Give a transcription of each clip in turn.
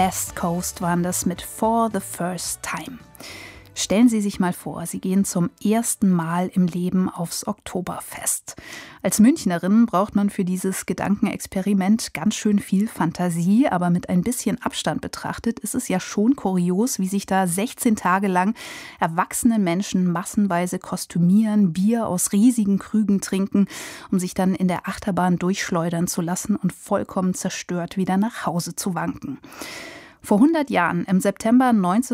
Best Coast waren das mit For the First Time. Stellen Sie sich mal vor, Sie gehen zum ersten Mal im Leben aufs Oktoberfest. Als Münchnerin braucht man für dieses Gedankenexperiment ganz schön viel Fantasie, aber mit ein bisschen Abstand betrachtet ist es ja schon kurios, wie sich da 16 Tage lang erwachsene Menschen massenweise kostümieren, Bier aus riesigen Krügen trinken, um sich dann in der Achterbahn durchschleudern zu lassen und vollkommen zerstört wieder nach Hause zu wanken. Vor 100 Jahren, im September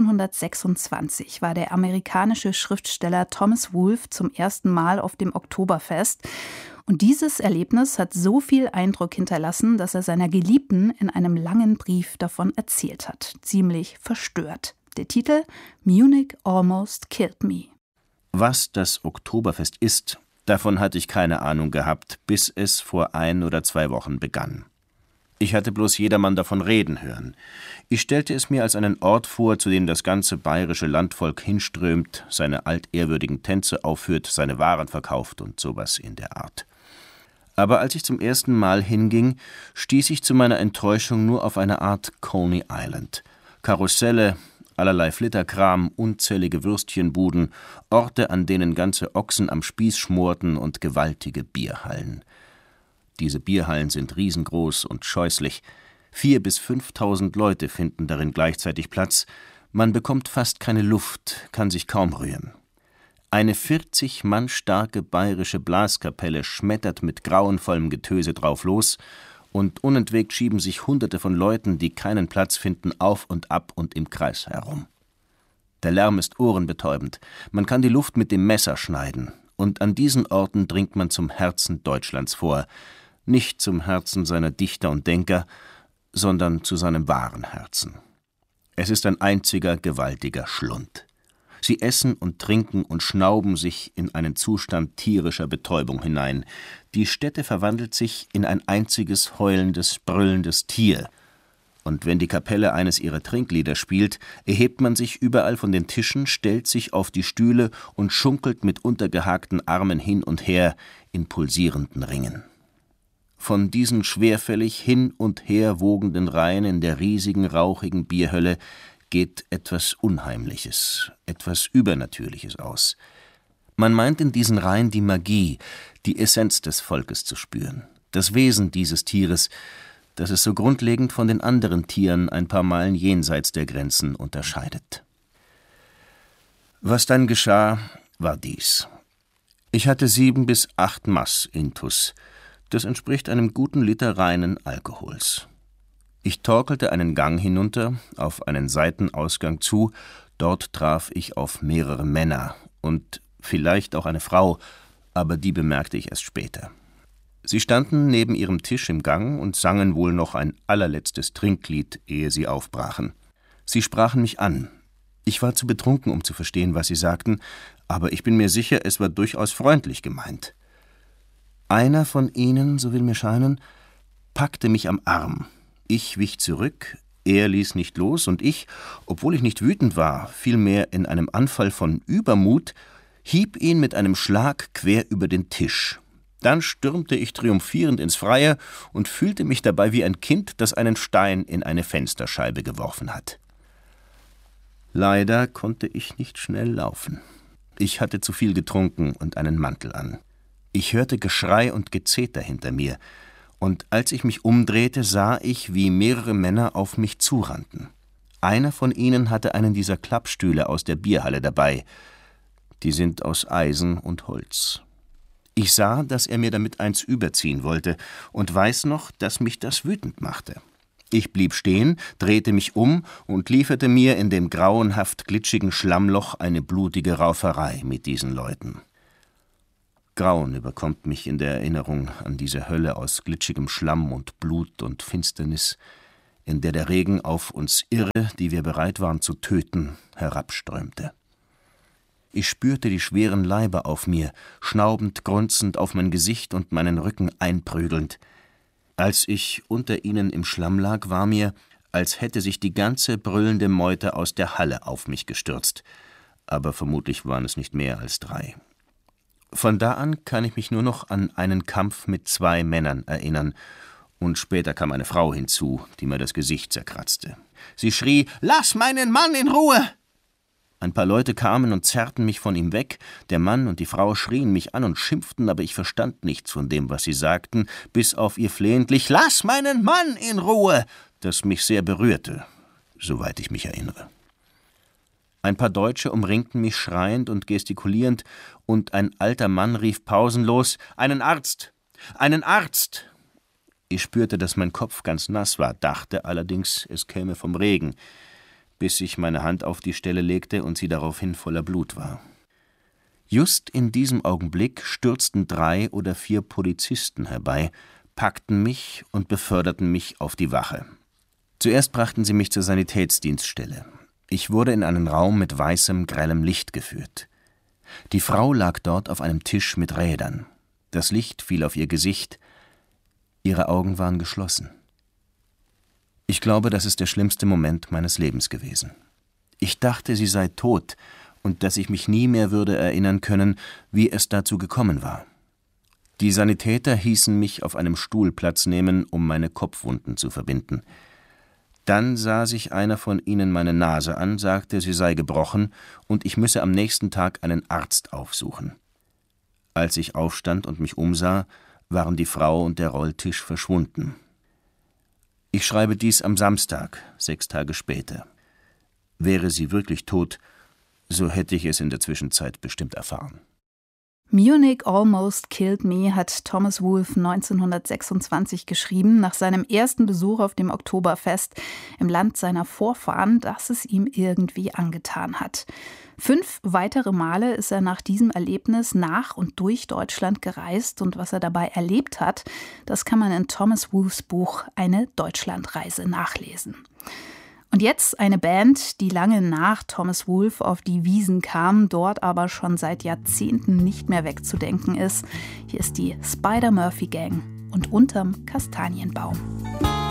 1926, war der amerikanische Schriftsteller Thomas Wolfe zum ersten Mal auf dem Oktoberfest. Und dieses Erlebnis hat so viel Eindruck hinterlassen, dass er seiner Geliebten in einem langen Brief davon erzählt hat. Ziemlich verstört. Der Titel: Munich Almost Killed Me. Was das Oktoberfest ist, davon hatte ich keine Ahnung gehabt, bis es vor 1 oder 2 Wochen begann. Ich hatte bloß jedermann davon reden hören. Ich stellte es mir als einen Ort vor, zu dem das ganze bayerische Landvolk hinströmt, seine altehrwürdigen Tänze aufführt, seine Waren verkauft und sowas in der Art. Aber als ich zum ersten Mal hinging, stieß ich zu meiner Enttäuschung nur auf eine Art Coney Island. Karusselle, allerlei Flitterkram, unzählige Würstchenbuden, Orte, an denen ganze Ochsen am Spieß schmorten und gewaltige Bierhallen. Diese Bierhallen sind riesengroß und scheußlich. 4.000 bis 5.000 Leute finden darin gleichzeitig Platz. Man bekommt fast keine Luft, kann sich kaum rühren. Eine 40 Mann starke bayerische Blaskapelle schmettert mit grauenvollem Getöse drauf los, und unentwegt schieben sich Hunderte von Leuten, die keinen Platz finden, auf und ab und im Kreis herum. Der Lärm ist ohrenbetäubend. Man kann die Luft mit dem Messer schneiden. Und an diesen Orten dringt man zum Herzen Deutschlands vor. Nicht zum Herzen seiner Dichter und Denker, sondern zu seinem wahren Herzen. Es ist ein einziger gewaltiger Schlund. Sie essen und trinken und schnauben sich in einen Zustand tierischer Betäubung hinein. Die Stätte verwandelt sich in ein einziges heulendes, brüllendes Tier. Und wenn die Kapelle eines ihrer Trinklieder spielt, erhebt man sich überall von den Tischen, stellt sich auf die Stühle und schunkelt mit untergehakten Armen hin und her in pulsierenden Ringen. Von diesen schwerfällig hin und her wogenden Reihen in der riesigen, rauchigen Bierhölle geht etwas Unheimliches, etwas Übernatürliches aus. Man meint in diesen Reihen die Magie, die Essenz des Volkes zu spüren, das Wesen dieses Tieres, das es so grundlegend von den anderen Tieren ein paar Meilen jenseits der Grenzen unterscheidet. Was dann geschah, war dies. Ich hatte 7 bis 8 Maß Intus. Das entspricht einem guten Liter reinen Alkohols. Ich torkelte einen Gang hinunter, auf einen Seitenausgang zu. Dort traf ich auf mehrere Männer und vielleicht auch eine Frau, aber die bemerkte ich erst später. Sie standen neben ihrem Tisch im Gang und sangen wohl noch ein allerletztes Trinklied, ehe sie aufbrachen. Sie sprachen mich an. Ich war zu betrunken, um zu verstehen, was sie sagten, aber ich bin mir sicher, es war durchaus freundlich gemeint. Einer von ihnen, so will mir scheinen, packte mich am Arm. Ich wich zurück, er ließ nicht los, und ich, obwohl ich nicht wütend war, vielmehr in einem Anfall von Übermut, hieb ihn mit einem Schlag quer über den Tisch. Dann stürmte ich triumphierend ins Freie und fühlte mich dabei wie ein Kind, das einen Stein in eine Fensterscheibe geworfen hat. Leider konnte ich nicht schnell laufen. Ich hatte zu viel getrunken und einen Mantel an. Ich hörte Geschrei und Gezeter hinter mir, und als ich mich umdrehte, sah ich, wie mehrere Männer auf mich zurannten. Einer von ihnen hatte einen dieser Klappstühle aus der Bierhalle dabei. Die sind aus Eisen und Holz. Ich sah, dass er mir damit eins überziehen wollte, und weiß noch, dass mich das wütend machte. Ich blieb stehen, drehte mich um und lieferte mir in dem grauenhaft glitschigen Schlammloch eine blutige Rauferei mit diesen Leuten. Grauen überkommt mich in der Erinnerung an diese Hölle aus glitschigem Schlamm und Blut und Finsternis, in der der Regen auf uns Irre, die wir bereit waren zu töten, herabströmte. Ich spürte die schweren Leiber auf mir, schnaubend, grunzend auf mein Gesicht und meinen Rücken einprügelnd. Als ich unter ihnen im Schlamm lag, war mir, als hätte sich die ganze brüllende Meute aus der Halle auf mich gestürzt. Aber vermutlich waren es nicht mehr als 3. Von da an kann ich mich nur noch an einen Kampf mit 2 Männern erinnern, Und später kam eine Frau hinzu, die mir das Gesicht zerkratzte. Sie schrie: »Lass meinen Mann in Ruhe!« Ein paar Leute kamen und zerrten mich von ihm weg. Der Mann und die Frau schrien mich an und schimpften, aber ich verstand nichts von dem, was sie sagten, bis auf ihr flehentlich »Lass meinen Mann in Ruhe!«, das mich sehr berührte, soweit ich mich erinnere. Ein paar Deutsche umringten mich schreiend und gestikulierend, und ein alter Mann rief pausenlos: »Einen Arzt! Einen Arzt!« Ich spürte, dass mein Kopf ganz nass war, dachte allerdings, es käme vom Regen, bis ich meine Hand auf die Stelle legte und sie daraufhin voller Blut war. Just in diesem Augenblick stürzten 3 oder 4 Polizisten herbei, packten mich und beförderten mich auf die Wache. Zuerst brachten sie mich zur Sanitätsdienststelle. Ich wurde in einen Raum mit weißem, grellem Licht geführt. Die Frau lag dort auf einem Tisch mit Rädern. Das Licht fiel auf ihr Gesicht. Ihre Augen waren geschlossen. Ich glaube, das ist der schlimmste Moment meines Lebens gewesen. Ich dachte, sie sei tot und dass ich mich nie mehr würde erinnern können, wie es dazu gekommen war. Die Sanitäter hießen mich auf einem Stuhl Platz nehmen, um meine Kopfwunden zu verbinden. Dann sah sich einer von ihnen meine Nase an, sagte, sie sei gebrochen und ich müsse am nächsten Tag einen Arzt aufsuchen. Als ich aufstand und mich umsah, waren die Frau und der Rolltisch verschwunden. Ich schreibe dies am Samstag, 6 Tage später. Wäre sie wirklich tot, so hätte ich es in der Zwischenzeit bestimmt erfahren. Munich Almost Killed Me hat Thomas Wolfe 1926 geschrieben, nach seinem ersten Besuch auf dem Oktoberfest im Land seiner Vorfahren, dass es ihm irgendwie angetan hat. 5 weitere Male ist er nach diesem Erlebnis nach und durch Deutschland gereist, und was er dabei erlebt hat, das kann man in Thomas Wolfes Buch Eine Deutschlandreise nachlesen. Und jetzt eine Band, die lange nach Thomas Wolfe auf die Wiesn kam, dort aber schon seit Jahrzehnten nicht mehr wegzudenken ist. Hier ist die Spider-Murphy Gang und Unterm Kastanienbaum.